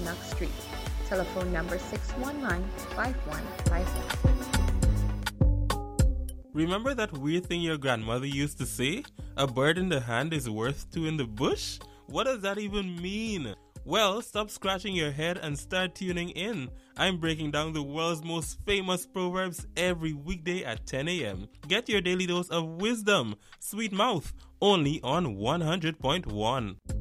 Roanoke Street. Telephone number 619-5151. Remember that weird thing your grandmother used to say? A bird in the hand is worth two in the bush? What does that even mean? Well, stop scratching your head and start tuning in. I'm breaking down the world's most famous proverbs every weekday at 10 a.m. Get your daily dose of wisdom, sweet mouth, only on 100.1.